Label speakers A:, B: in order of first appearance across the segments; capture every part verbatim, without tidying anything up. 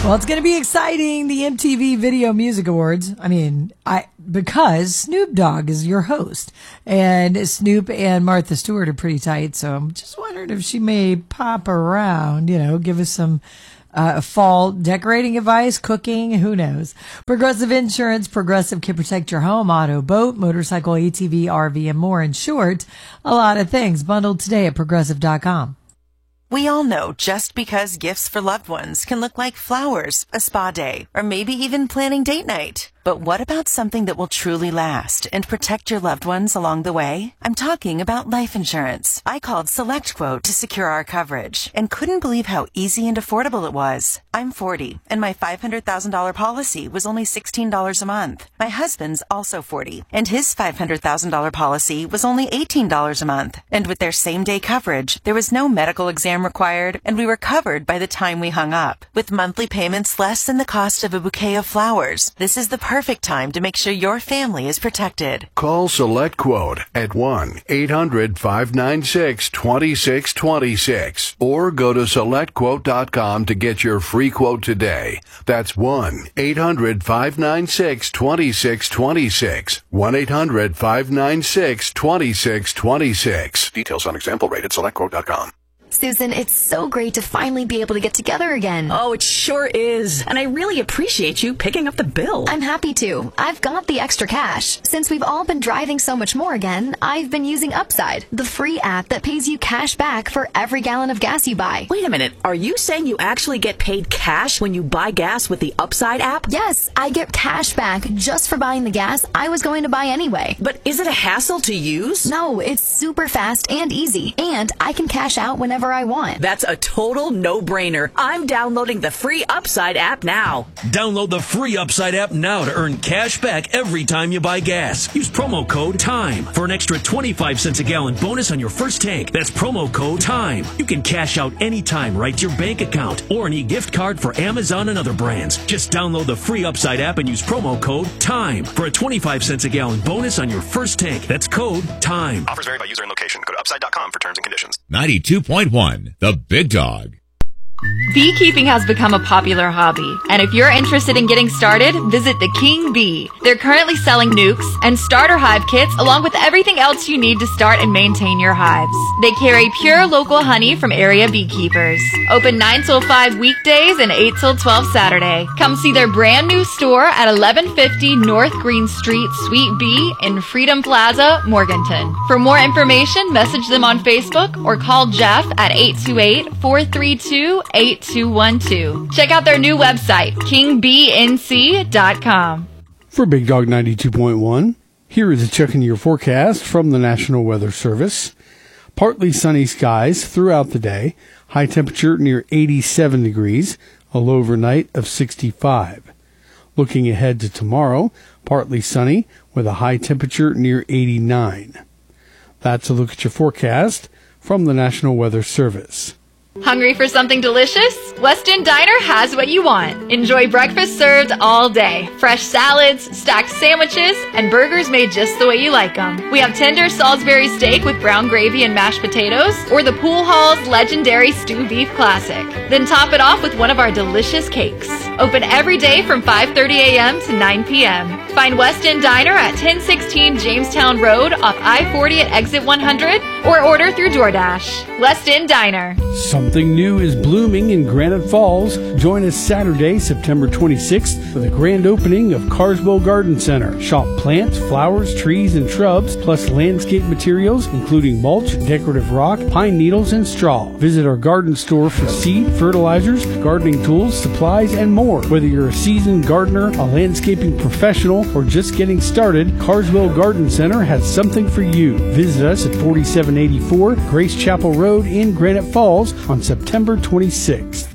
A: Well, it's going to be exciting, the M T V Video Music Awards. I mean, I because Snoop Dogg is your host, and Snoop and Martha Stewart are pretty tight, so I'm just wondering if she may pop around, you know, give us some uh, fall decorating advice, cooking, who knows. Progressive Insurance. Progressive can protect your home, auto, boat, motorcycle, A T V, R V, and more. In short, a lot of things bundled today at progressive dot com.
B: We all know just because gifts for loved ones can look like flowers, a spa day, or maybe even planning date night. But what about something that will truly last and protect your loved ones along the way? I'm talking about life insurance. I called SelectQuote to secure our coverage and couldn't believe how easy and affordable it was. I'm forty, and my five hundred thousand dollars policy was only sixteen dollars a month. My husband's also forty, and his five hundred thousand dollars policy was only eighteen dollars a month. And with their same-day coverage, there was no medical exam required, and we were covered by the time we hung up. With monthly payments less than the cost of a bouquet of flowers, this is the perfect time to make sure your family is protected.
C: Call SelectQuote at one eight hundred five nine six two six two six or go to select quote dot com to get your free quote today. That's one eight hundred five nine six two six two six. one eight hundred five nine six two six two six. Details on example rate at select quote dot com.
D: Susan, it's so great to finally be able to get together again.
E: Oh, it sure is. And I really appreciate you picking up the bill.
D: I'm happy to. I've got the extra cash. Since we've all been driving so much more again, I've been using Upside, the free app that pays you cash back for every gallon of gas you buy.
E: Wait a minute. Are you saying you actually get paid cash when you buy gas with the Upside app?
D: Yes, I get cash back just for buying the gas I was going to buy anyway.
E: But is it a hassle to use?
D: No, it's super fast and easy, and I can cash out whenever I want.
E: That's a total no-brainer. I'm downloading the free Upside app now.
F: Download the free Upside app now to earn cash back every time you buy gas. Use promo code TIME for an extra twenty-five cents a gallon bonus on your first tank. That's promo code TIME. You can cash out anytime right to your bank account or an e-gift card for Amazon and other brands. Just download the free Upside app and use promo code TIME for a twenty-five cents a gallon bonus on your first tank. That's code TIME.
G: Offers vary by user and location. Go to upside dot com for terms and conditions.
H: ninety-two point one, The Big Dog.
I: Beekeeping has become a popular hobby, and if you're interested in getting started, visit the King Bee. They're currently selling nukes and starter hive kits along with everything else you need to start and maintain your hives. They carry pure local honey from area beekeepers. Open nine till five weekdays and eight till twelve Saturday. Come see their brand new store at eleven fifty North Green Street, Suite B in Freedom Plaza, Morganton. For more information, message them on Facebook or call Jeff at eight two eight, four three two, eight two one two. Check out their new website, king b n c dot com.
J: For Big Dog ninety-two point one, here is a check into your forecast from the National Weather Service. Partly sunny skies throughout the day, high temperature near eighty-seven degrees, a low overnight of sixty-five. Looking ahead to tomorrow, partly sunny with a high temperature near eighty-nine. That's a look at your forecast from the National Weather Service.
I: Hungry for something delicious? Weston Diner has what you want. Enjoy breakfast served all day. Fresh salads, stacked sandwiches, and burgers made just the way you like them. We have tender Salisbury steak with brown gravy and mashed potatoes, or the Pool Hall's legendary stew beef classic. Then top it off with one of our delicious cakes. Open every day from five thirty a.m. to nine p.m. Find Weston Diner at ten sixteen Jamestown Road off I forty at exit one hundred, or order through DoorDash. Weston Diner.
J: Something new is blooming in Granite Falls. Join us Saturday, September twenty-sixth for the grand opening of Carswell Garden Center. Shop plants, flowers, trees, and shrubs, plus landscape materials, including mulch, decorative rock, pine needles, and straw. Visit our garden store for seed, fertilizers, gardening tools, supplies, and more. Whether you're a seasoned gardener, a landscaping professional, or just getting started, Carswell Garden Center has something for you. Visit us at forty-seven eighty-four Grace Chapel Road in Granite Falls on September twenty-sixth.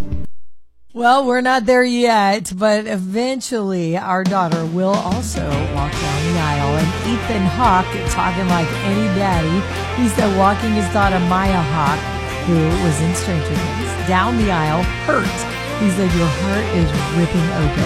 A: Well, we're not there yet, but eventually our daughter will also walk down the aisle. And Ethan Hawke, talking like any daddy, he said walking his daughter Maya Hawke, who was in Stranger Things, down the aisle hurt. He said your heart is ripping open.